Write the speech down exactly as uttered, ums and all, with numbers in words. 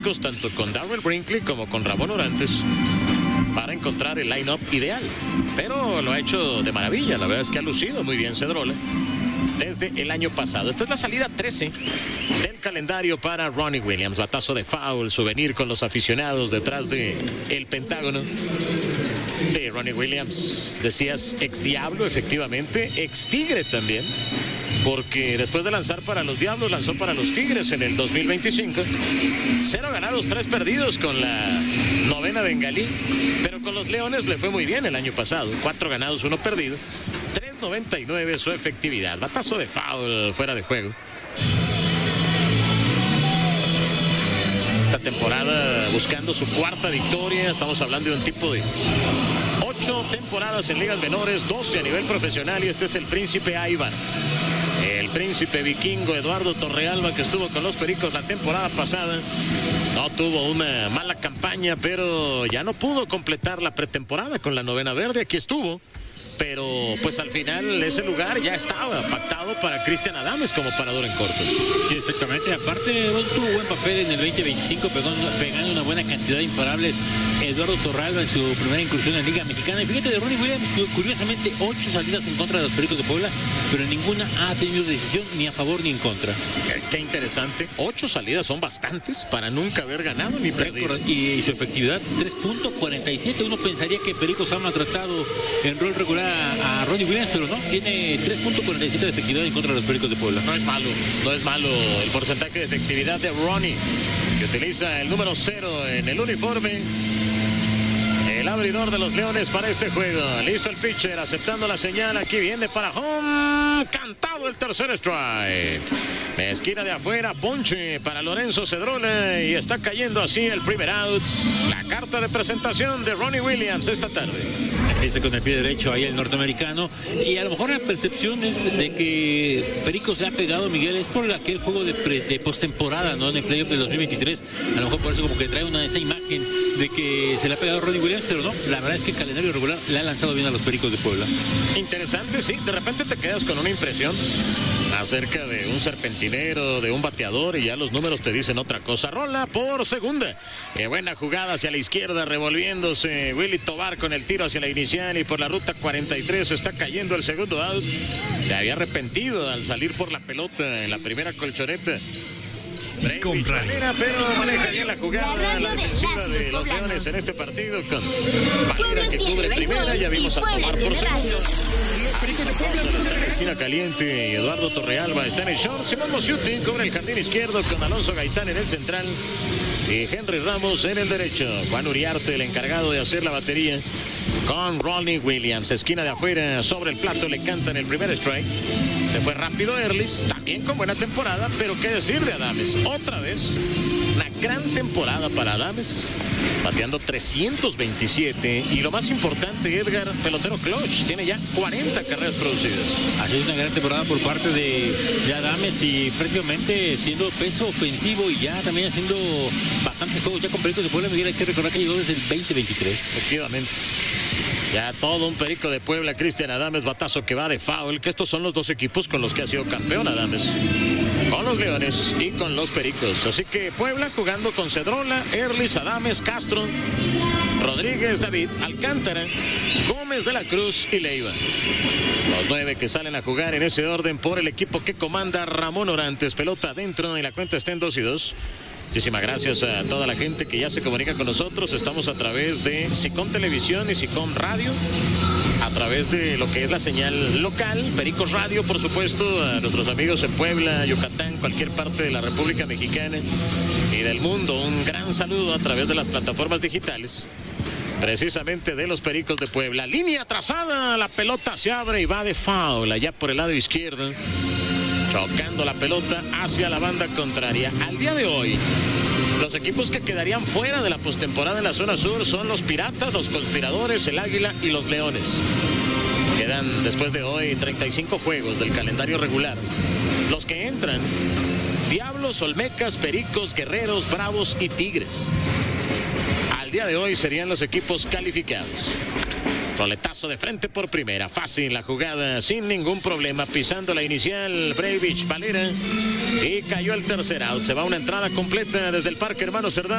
tanto con Darrell Brinkley como con Ramón Orantes para encontrar el line-up ideal, pero lo ha hecho de maravilla. La verdad es que ha lucido muy bien Cedrola desde el año pasado. Esta es la salida trece del calendario para Ronnie Williams. Batazo de foul, souvenir con los aficionados detrás de el Pentágono. Sí, Ronnie Williams, decías ex Diablo, efectivamente, ex Tigre también, porque después de lanzar para los Diablos, lanzó para los Tigres en el dos mil veinticinco. Cero ganados, tres perdidos con la novena bengalí, pero con los Leones le fue muy bien el año pasado. Cuatro ganados, uno perdido. tres noventa y nueve su efectividad. Batazo de foul fuera de juego. Esta temporada buscando su cuarta victoria. Estamos hablando de un tipo de ocho temporadas en ligas menores, doce a nivel profesional, y este es el príncipe Aybar. El príncipe vikingo Eduardo Torrealba, que estuvo con los Pericos la temporada pasada. No tuvo una mala campaña, pero ya no pudo completar la pretemporada con la novena verde. Aquí estuvo, pero pues al final ese lugar ya estaba pactado para Cristian Adames como parador en corto. Sí, exactamente. Aparte, bueno, tuvo buen papel en el veinte veinticinco, pegando, pegando una buena cantidad de imparables Eduardo Torrealba en su primera incursión en Liga Mexicana. Y fíjate, de Ronnie Williams, curiosamente, ocho salidas en contra de los Pericos de Puebla, pero ninguna ha tenido decisión ni a favor ni en contra. Qué, qué interesante. Ocho salidas son bastantes para nunca haber ganado ni perdido. Y, y su efectividad, tres punto cuarenta y siete. Uno pensaría que Pericos ha maltratado en rol regular a Ronnie Williams, pero no, tiene tres punto cuarenta y siete de efectividad en contra de los Pericos de Puebla. No es malo, no es malo el porcentaje de efectividad de Ronnie, que utiliza el número cero en el uniforme. El abridor de los Leones para este juego. Listo el pitcher, aceptando la señal. Aquí viene para home. Cantado el tercer strike. Esquina de afuera, ponche para Lorenzo Cedrola. Y está cayendo así el primer out. La carta de presentación de Ronnie Williams esta tarde. Empieza con el pie derecho ahí el norteamericano. Y a lo mejor la percepción es de que Pericos le ha pegado, Miguel, es por aquel juego de, pre, de postemporada, ¿no? En el playoff del dos mil veintitrés. A lo mejor por eso como que trae una esa imagen de que se le ha pegado a Ronnie Williams, pero no, la verdad es que el calendario regular le ha lanzado bien a los Pericos de Puebla. Interesante, sí, de repente te quedas con una impresión acerca de un serpentinero, de un bateador, y ya los números te dicen otra cosa. Rola por segunda. Qué buena jugada hacia la izquierda, revolviéndose Willy Tovar con el tiro hacia la inicial, y por la ruta cuarenta y tres está cayendo el segundo out. Se había arrepentido al salir por la pelota en la primera colchoneta. Con Valera, pero maneja bien la jugada. La, la defensiva de, de los Leones en este partido, con Valera que cubre primera. Ya vimos a Tomar por segundo. La esquina caliente y Eduardo Torrealba está en el short. Simón Mosiuti cubre el jardín izquierdo con Alonso Gaitán en el central y Henry Ramos en el derecho. Juan Uriarte, el encargado de hacer la batería, con Ronnie Williams. Esquina de afuera, sobre el plato, le cantan el primer strike. Se fue rápido Erlis, también con buena temporada, pero qué decir de Adames. Otra vez, una gran temporada para Adames, bateando trescientos veintisiete, y lo más importante, Edgar, pelotero clutch, tiene ya cuarenta carreras producidas. Ha sido una gran temporada por parte de, de Adames, y prácticamente siendo peso ofensivo y ya también haciendo bastantes juegos ya con Pericos de Puebla. Miguel, hay que recordar que llegó desde el veinte veintitrés. Efectivamente. Ya todo un Perico de Puebla, Cristian Adames, batazo que va de foul, que estos son los dos equipos con los que ha sido campeón Adames, con los Leones y con los Pericos. Así que Puebla jugando con Cedrola, Erlis, Adames, Castro, Rodríguez, David, Alcántara, Gómez de la Cruz y Leiva. Los nueve que salen a jugar en ese orden por el equipo que comanda Ramón Orantes. Pelota adentro y la cuenta está en dos y dos. Muchísimas gracias a toda la gente que ya se comunica con nosotros. Estamos a través de SICOM Televisión y SICOM Radio, a través de lo que es la señal local, Pericos Radio, por supuesto, a nuestros amigos en Puebla, Yucatán, cualquier parte de la República Mexicana y del mundo. Un gran saludo a través de las plataformas digitales, precisamente de los Pericos de Puebla. Línea trazada, la pelota se abre y va de foul allá por el lado izquierdo, chocando la pelota hacia la banda contraria. Al día de hoy, los equipos que quedarían fuera de la postemporada en la zona sur son los Piratas, los Conspiradores, el Águila y los Leones. Quedan después de hoy treinta y cinco juegos del calendario regular. Los que entran: Diablos, Olmecas, Pericos, Guerreros, Bravos y Tigres. Al día de hoy serían los equipos calificados. Roletazo de frente por primera, fácil la jugada, sin ningún problema, pisando la inicial, Breivich, Valera, y cayó el tercer out. Se va una entrada completa desde el Parque Hermano Cerdán.